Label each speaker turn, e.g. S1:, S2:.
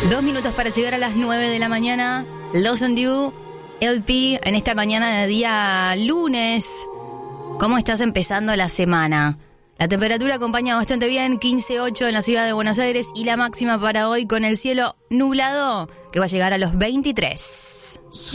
S1: 2 minutos para llegar a las 9 de la mañana. Lost and You, LP, en esta mañana de día lunes. ¿Cómo estás empezando la semana? La temperatura acompaña bastante bien, 15.8 en la ciudad de Buenos Aires y la máxima para hoy con el cielo nublado que va a llegar a los 23.